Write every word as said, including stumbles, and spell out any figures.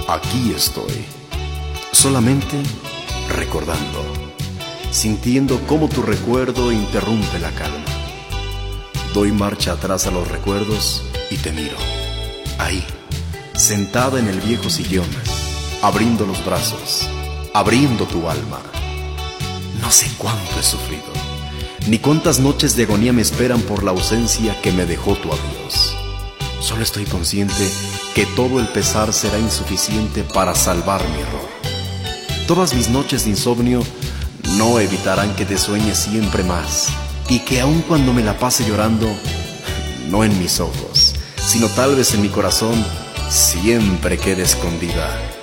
Aquí estoy, solamente recordando, sintiendo cómo tu recuerdo interrumpe la calma. Doy marcha atrás a los recuerdos y te miro, ahí, sentada en el viejo sillón, abriendo los brazos, abriendo tu alma. No sé cuánto he sufrido, ni cuántas noches de agonía me esperan por la ausencia que me dejó tu adiós. Solo estoy consciente que todo el pesar será insuficiente para salvar mi error. Todas mis noches de insomnio no evitarán que te sueñes siempre más, y que aun cuando me la pase llorando, no en mis ojos, sino tal vez en mi corazón, siempre quede escondida